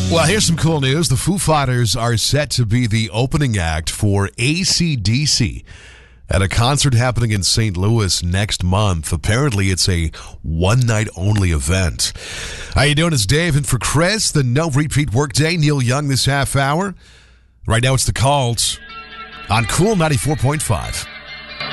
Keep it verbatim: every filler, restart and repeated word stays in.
Well, here's some cool news. The Foo Fighters are set to be the opening act for A C D C at a concert happening in Saint Louis next month. Apparently, it's a one-night-only event. How you doing? It's Dave, and for Chris, the no-repeat workday, Neil Young this half hour. Right now, it's The Cult on Cool ninety-four point five.